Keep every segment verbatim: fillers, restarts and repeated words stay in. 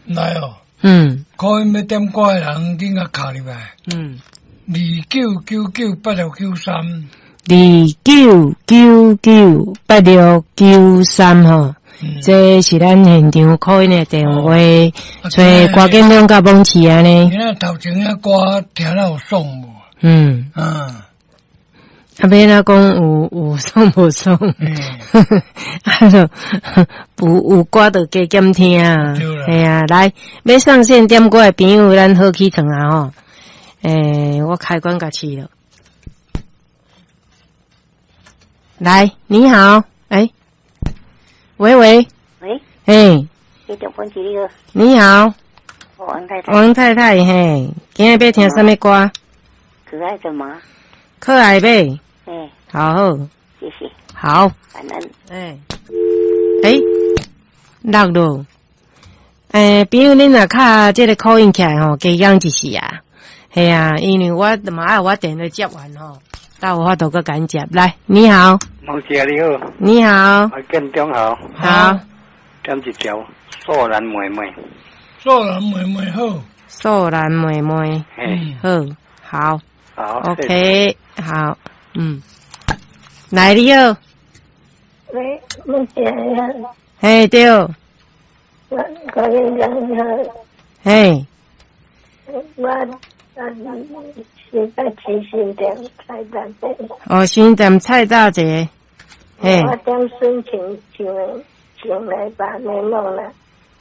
来哦。 嗯。 考音要点歌的人，紧甲敲入来。 嗯。 二九九九八六九三。 二九九九八六九三吼。嗯、这是咱现场考音的电话，找郭建良甲蒙奇安尼。 你那头前那歌听了有爽无？ 嗯。嗯。啊，要哪讲有有爽无爽？嗯。啊，就有有歌就加减听啊。系啊，来，要上线点歌的朋友，咱好起床啊吼。诶、欸，我开关甲试了。来，你好，诶、欸。喂喂喂， 嘿， 你电话几个？ 你好， 王太太。 王太太，嘿，今日要听什么歌？ 可爱的吗？ 可爱呗。 哎， 好好， 谢谢。 好， 感恩。 哎，诶，落咯。诶，比如恁若卡这个口音起来吼，加讲一时啊，系啊，因为我嘛爱我电话接完吼，到有法度个敢接。来，你好。 蒙姐你好， 你好， 我建中好， 好， 点一条素兰妹妹， 素兰妹妹好， 素兰妹妹，嗯，好，好，好 ，OK， 好，嗯，来你好， 喂，蒙姐呀， 嘿对，我我跟你讲， 嘿， 我嗯。现在去新店菜大节。 哦，新店菜大节。嘿。 我点申请请请来把你弄了。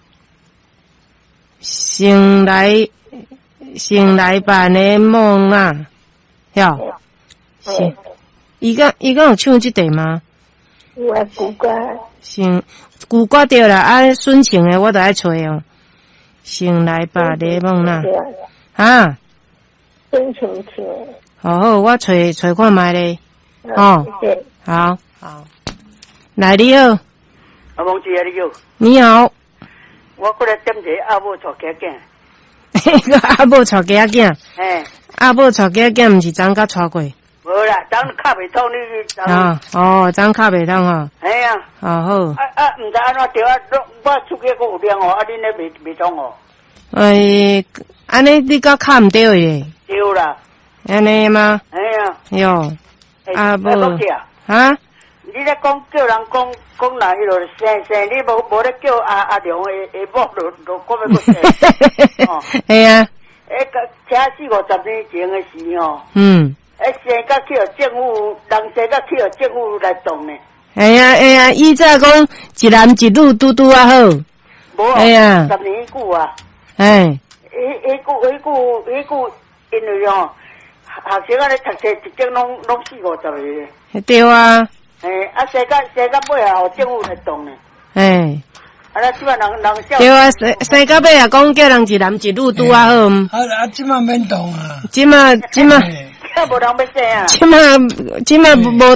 先来先来把你弄啊，哟。是。伊个伊个有唱这题吗？ 我古歌。先古歌对啦，啊，孙晴的我都爱吹哦。先来把你弄啦。啊。 申请请。 好好，我找找看卖咧。哦，好好。来你好。 阿蒙姐你好。 你好。 我过来点一个阿母带家囝。 迄个阿母带家囝。 嘿。 阿母带家囝，毋是昨甲带过。 无啦，昨卡袂通你。 啊哦，昨卡袂通吼。 嘿啊。 好好。 啊啊，毋知安怎着啊？我出去个有量哦，啊，恁咧袂袂通哦。 诶，安尼你甲卡毋对诶。 对啦， 安尼吗？ 哎呀， 哟，啊无啊！ 你咧讲叫人讲讲哪迄落生生，你无无咧叫阿阿良诶诶某，就就讲要个生。哦， 系啊。 诶，个车四五十年前诶时吼。 嗯。 诶，生甲去互政府，人生甲去互政府来动呢。 哎呀哎呀，以前讲一男一女拄拄啊好。 无啊。哎呀。十年久啊。哎。迄迄句迄句迄句。因为哦，学生啊咧读册一整拢拢四五十个。 对啊。 诶，啊，生甲生甲尾啊，互政府来动呢。 诶。 啊，那即摆人人少。 对啊，生生甲尾啊，讲叫人一男一女拄啊好。 啊啊，即摆免动啊。 即摆即摆。 无人要生啊。 即摆即摆无